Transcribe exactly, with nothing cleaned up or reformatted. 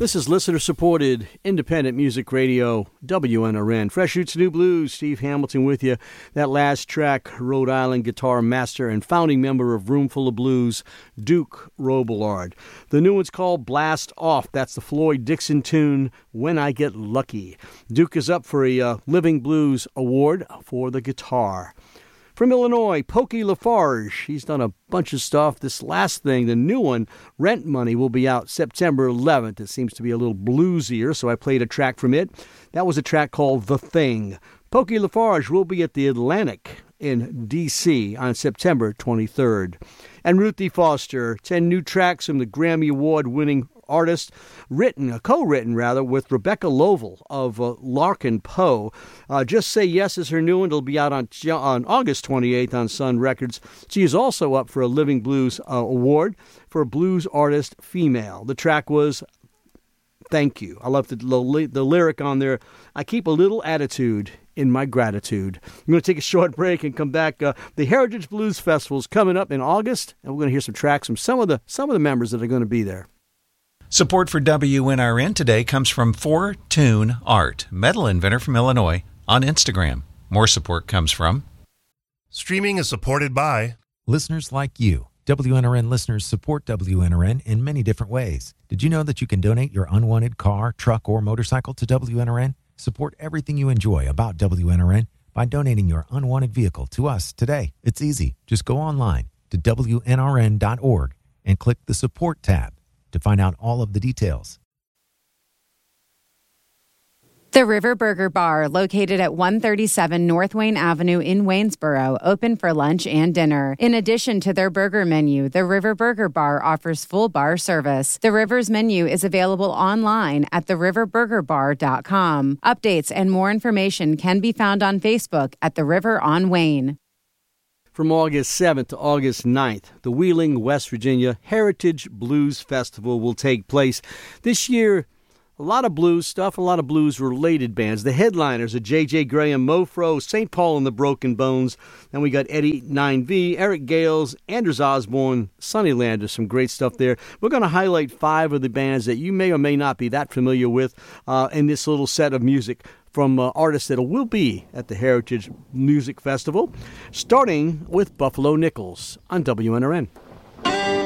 This is listener-supported independent music radio, W N R N. Fresh Roots New Blues, Steve Hamilton with you. That last track, Rhode Island guitar master and founding member of Roomful of Blues, Duke Robillard. The new one's called Blast Off. That's the Floyd Dixon tune, When I Get Lucky. Duke is up for a uh, Living Blues Award for the guitar. From Illinois, Pokey Lafarge. He's done a bunch of stuff. This last thing, the new one, Rent Money, will be out September eleventh. It seems to be a little bluesier, so I played a track from it. That was a track called The Thing. Pokey Lafarge will be at the Atlantic in D C on September twenty-third. And Ruthie Foster, ten new tracks from the Grammy Award-winning artist, written, uh, co-written rather, with Rebecca Lovell of uh, Larkin Poe. Uh, Just Say Yes is her new one. It'll be out on on August twenty-eighth on Sun Records. She is also up for a Living Blues uh, Award for Blues Artist Female. The track was Thank You. I love the, the, the lyric on there. I keep a little attitude in my gratitude. I'm going to take a short break and come back. Uh, the Heritage Blues Festival is coming up in August, and we're going to hear some tracks from some of the some of the members that are going to be there. Support for W N R N today comes from Four Tune Art, metal inventor from Illinois, on Instagram. More support comes from Streaming is supported by listeners like you. W N R N listeners support W N R N in many different ways. Did you know that you can donate your unwanted car, truck, or motorcycle to W N R N? Support everything you enjoy about W N R N by donating your unwanted vehicle to us today. It's easy. Just go online to W N R N dot org and click the Support tab to find out all of the details. The River Burger Bar, located at one thirty-seven North Wayne Avenue in Waynesboro, open for lunch and dinner. In addition to their burger menu, the River Burger Bar offers full bar service. The River's menu is available online at the river burger bar dot com. Updates and more information can be found on Facebook at The River on Wayne. From August seventh to August ninth, the Wheeling, West Virginia Heritage Blues Festival will take place. This year, a lot of blues stuff, a lot of blues-related bands. The headliners are J J Graham, Mofro, Saint Paul and the Broken Bones. Then we got Eddie nine V, Eric Gales, Anders Osborne, Sunnylander, some great stuff there. We're going to highlight five of the bands that you may or may not be that familiar with uh, in this little set of music from uh, artists that will be at the Heritage Music Festival, starting with Buffalo Nichols on W N R N.